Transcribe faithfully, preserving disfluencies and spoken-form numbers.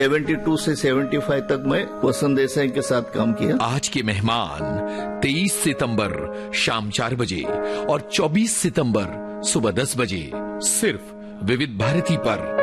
बहत्तर से पचहत्तर तक मैं वसंत देसाई के साथ काम किया। आज के मेहमान तेईस सितंबर शाम चार बजे और चौबीस सितंबर सुबह दस बजे सिर्फ विविध भारती पर।